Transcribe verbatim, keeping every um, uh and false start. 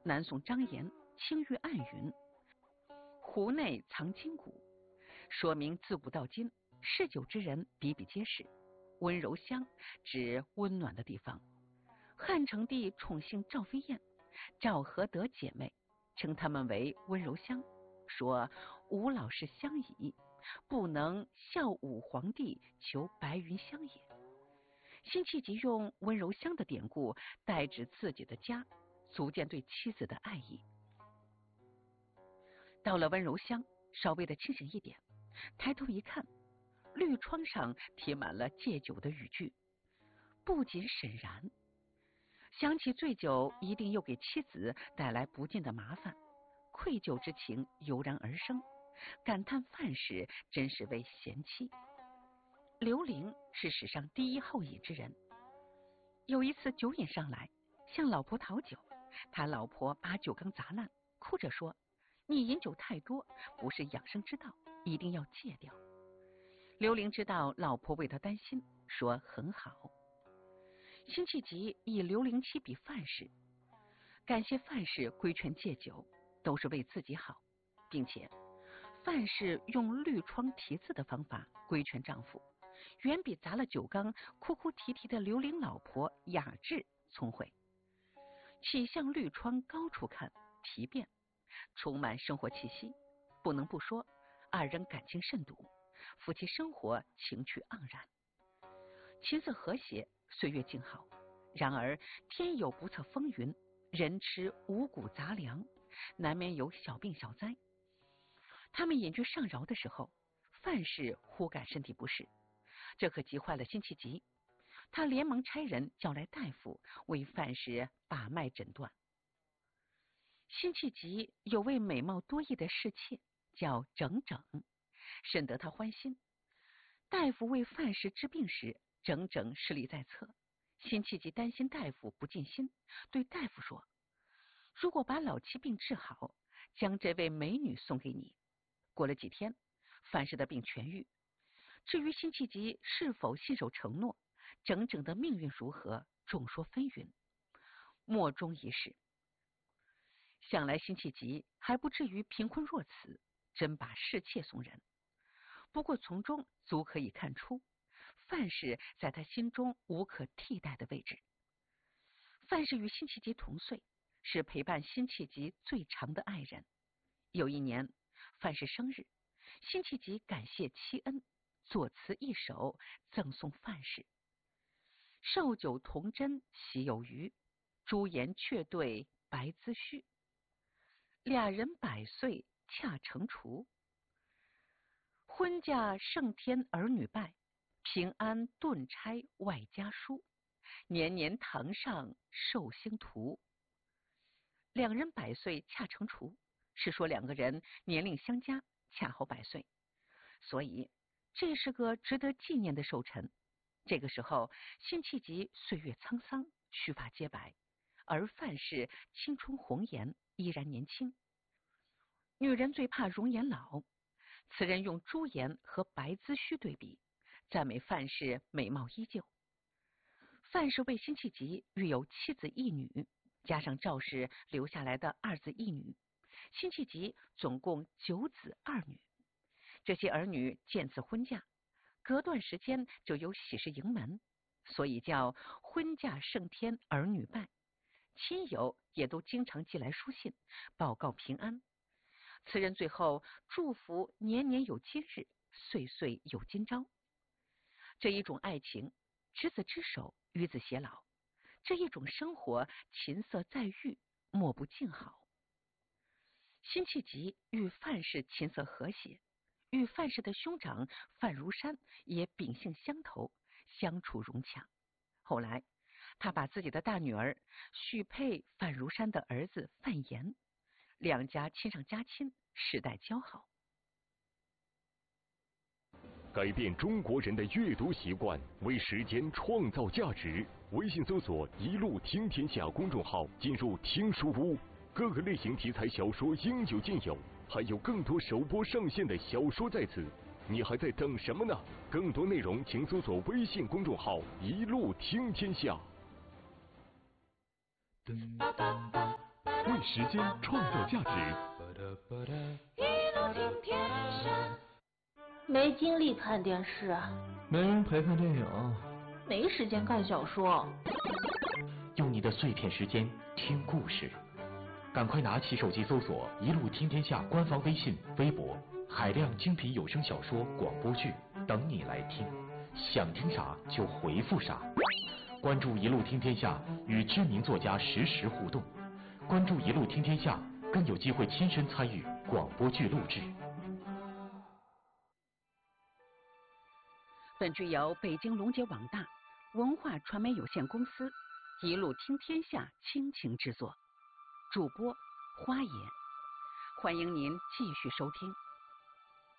南宋张炎青玉暗云：壶内藏金骨，说明自古到今嗜酒之人比比皆是。温柔乡指温暖的地方。汉成帝宠幸赵飞燕、赵合德姐妹，称他们为温柔乡，说吾老是乡矣，不能效武皇帝求白云乡也。辛弃疾用温柔乡的典故代指自己的家，足见对妻子的爱意。到了温柔乡，稍微的清醒一点，抬头一看，绿窗上贴满了戒酒的语句，不仅沈然，想起醉酒一定又给妻子带来不尽的麻烦，愧疚之情油然而生，感叹范氏真是位贤妻。刘伶是史上第一好饮之人，有一次酒瘾上来，向老婆讨酒，他老婆把酒缸砸烂，哭着说：你饮酒太多，不是养生之道，一定要戒掉。刘伶知道老婆为他担心，说很好。辛弃疾以刘伶妻比范氏，感谢范氏规劝戒酒，都是为自己好，并且范氏用绿窗题字的方法规劝丈夫，远比砸了酒缸哭哭啼啼的刘伶老婆雅致聪慧。起向绿窗高处看，题变充满生活气息，不能不说二人感情甚笃，夫妻生活情趣盎然，琴瑟和谐，岁月静好。然而天有不测风云，人吃五谷杂粮，难免有小病小灾。他们隐居上饶的时候，范氏忽感身体不适，这可急坏了辛弃疾。他连忙差人叫来大夫，为范氏把脉诊断。辛弃疾有位美貌多艺的侍妾叫整整，甚得他欢心。大夫为范氏治病时，整整势力在侧。辛弃疾担心大夫不尽心，对大夫说：如果把老妻病治好，将这位美女送给你。过了几天，范氏的病痊愈。至于辛弃疾是否信守承诺，整整的命运如何，众说纷纭，莫衷一是。想来辛弃疾还不至于贫困若此，真把侍妾送人。不过从中足可以看出，范氏在他心中无可替代的位置。范氏与辛弃疾同岁，是陪伴辛弃疾最长的爱人。有一年范氏生日，辛弃疾感谢妻恩，作词一首赠送范氏：寿酒同斟喜有余，朱颜却对白髭须。俩人百岁恰成雏，婚嫁圣天儿女拜，平安顿差外家书，年年堂上寿星图。两人百岁恰成雏，是说两个人年龄相加，恰好百岁，所以这是个值得纪念的寿辰。这个时候辛弃疾岁月沧桑，须发皆白，而范氏青春红颜，依然年轻。女人最怕容颜老，此人用朱颜和白髭须对比，赞美范氏美貌依旧。范氏为辛弃疾育有七子一女，加上赵氏留下来的二子一女，辛弃疾总共九子二女。这些儿女见此婚嫁，隔段时间就有喜事迎门，所以叫婚嫁圣天儿女拜。亲友也都经常寄来书信，报告平安。词人最后祝福年年有今日，岁岁有今朝。这一种爱情，执子之手，与子偕老；这一种生活，琴瑟在御，莫不静好。辛弃疾与范氏琴瑟和谐，与范氏的兄长范如山也秉性相投，相处融洽。后来他把自己的大女儿许配范如山的儿子范延，两家亲上加亲，世代交好。 改变中国人的阅读习惯，为时间创造价值。微信搜索“一路听天下”公众号，进入听书屋，各个类型题材小说应有尽有，还有更多首播上线的小说在此。你还在等什么呢？更多内容请搜索微信公众号“一路听天下”。为为时间创造价值。 一路听天下。没精力看电视， 没人陪看电影， 没时间看小说。 用你的碎片时间听故事，赶快拿起手机搜索“一路听天下”官方微信、微博，海量精品有声小说、广播剧等你来听，想听啥就回复啥。关注“一路听天下”，与知名作家实时互动。关注“一路听天下”，更有机会亲身参与广播剧录制。 本剧由北京龙杰网大文化传媒有限公司一路听天下倾情制作，主播花野，欢迎您继续收听。